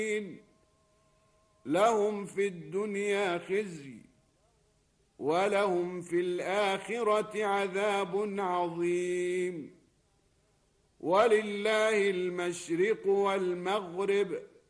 لهم في الدنيا خزي ولهم في الآخرة عذاب عظيم. ولله المشرق والمغرب